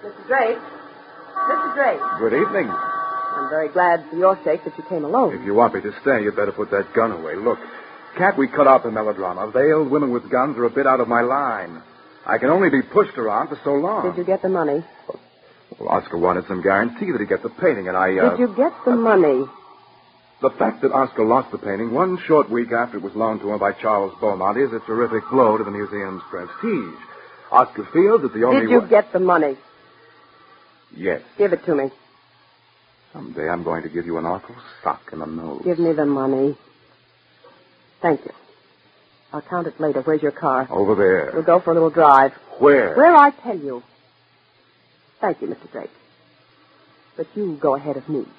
Mr. Drake. Mr. Drake. Good evening. I'm very glad for your sake that you came alone. If you want me to stay, you'd better put that gun away. Look, can't we cut out the melodrama? Veiled women with guns are a bit out of my line. I can only be pushed around for so long. Did you get the money? Well, Oscar wanted some guarantee that he'd get the painting, and Did you get the money? The fact that Oscar lost the painting one short week after it was loaned to him by Charles Beaumont is a terrific blow to the museum's prestige. Oscar feels that the only Did you get the money? Yes. Give it to me. Someday I'm going to give you an awful sock in the nose. Give me the money. Thank you. I'll count it later. Where's your car? Over there. We'll go for a little drive. Where? Where I tell you. Thank you, Mr. Drake. But you go ahead of me.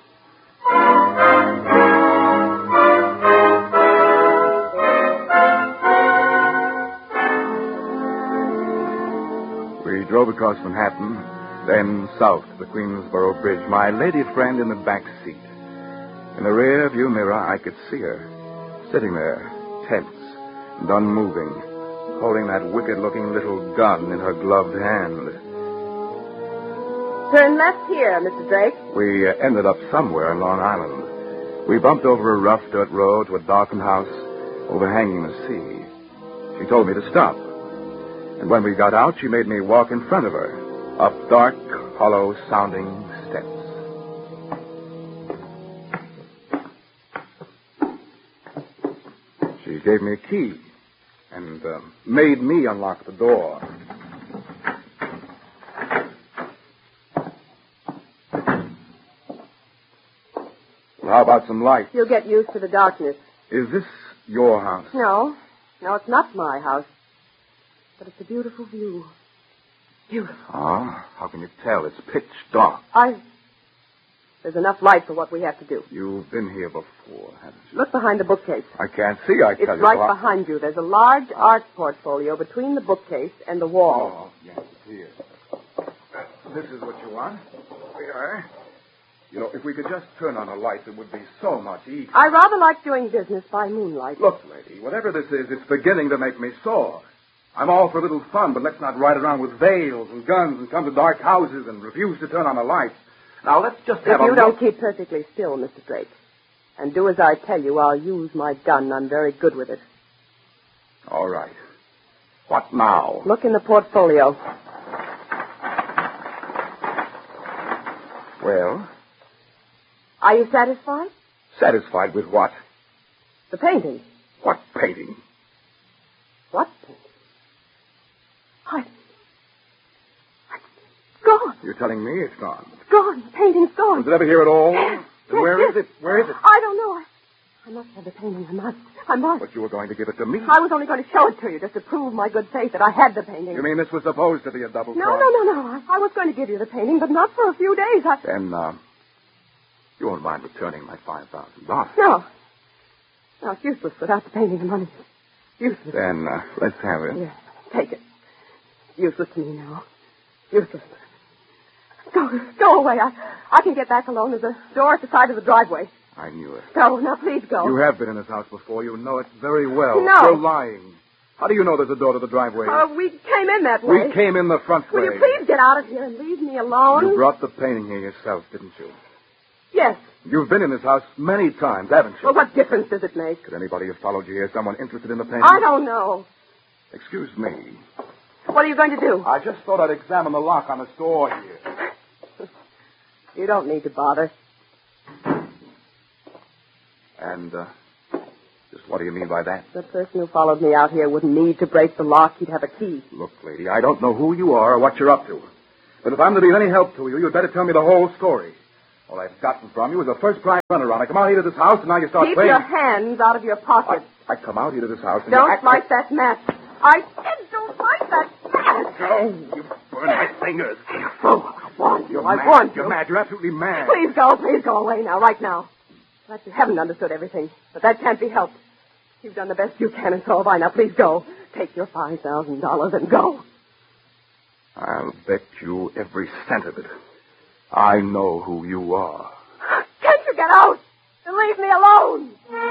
We drove across Manhattan, then south to the Queensboro Bridge, my lady friend in the back seat. In the rear view mirror, I could see her, sitting there, tense and unmoving, holding that wicked-looking little gun in her gloved hand. Turn left here, Mr. Drake. We ended up somewhere in Long Island. We bumped over a rough dirt road to a darkened house overhanging the sea. She told me to stop. And when we got out, she made me walk in front of her, up dark, hollow-sounding steps. She gave me a key and made me unlock the door. Well, how about some light? You'll get used to the darkness. Is this your house? No, it's not my house. But it's a beautiful view. Beautiful. Ah, how can you tell? It's pitch dark. There's enough light for what we have to do. You've been here before, haven't you? Look behind the bookcase. I can't see, I tell you. It's right behind you. There's a large art portfolio between the bookcase and the wall. Oh, yes, it's here. This is what you want? Here. You know, if we could just turn on a light, it would be so much easier. I rather like doing business by moonlight. Look, lady, whatever this is, it's beginning to make me sore. I'm all for a little fun, but let's not ride around with veils and guns and come to dark houses and refuse to turn on the lights. Now, let's just have a If you look. don't keep perfectly still, Mr. Drake, and do as I tell you, I'll use my gun. I'm very good with it. All right. What now? Look in the portfolio. Well? Are you satisfied? Satisfied with what? The painting. What painting? What painting? It's gone. You're telling me it's gone. It's gone. The painting's gone. Was it ever here at all? Yes, Then where yes. is it? Where is it? I don't know. I must have the painting. I must. But you were going to give it to me. I was only going to show it to you just to prove my good faith that I had the painting. You mean this was supposed to be a double No. cross? I was going to give you the painting, but not for a few days. Then, you won't mind returning my $5,000. No, it's useless without the painting and money. Useless. Then, let's have it. Yes, take it. Useless to me now. Useless. Go away. I can get back alone. There's a door at the side of the driveway. I knew it. Go. Now, please go. You have been in this house before. You know it very well. No. You're lying. How do you know there's a door to the driveway? We came in that way. We came in the front way. Will you please get out of here and leave me alone? You brought the painting here yourself, didn't you? Yes. You've been in this house many times, haven't you? Well, what difference does it make? Could anybody have followed you here? Someone interested in the painting? I don't know. Excuse me. What are you going to do? I just thought I'd examine the lock on this door here. You don't need to bother. And, just what do you mean by that? The person who followed me out here wouldn't need to break the lock. He'd have a key. Look, lady, I don't know who you are or what you're up to. But if I'm to be of any help to you, you'd better tell me the whole story. All I've gotten from you is a first-prize runaround. I come out here to this house, and now you start Keep playing... your hands out of your pockets. I come out here to this house, and Don't you act light that match. I said don't light that match. No, you burn my fingers. Careful. I warned you. You're I mad. warned you. You're mad. You're absolutely mad. Please go away now, right now. Perhaps you haven't understood everything, but that can't be helped. You've done the best you can, and so have I. Now, please go. Take your $5,000 and go. I'll bet you every cent of it. I know who you are. Can't you get out and leave me alone?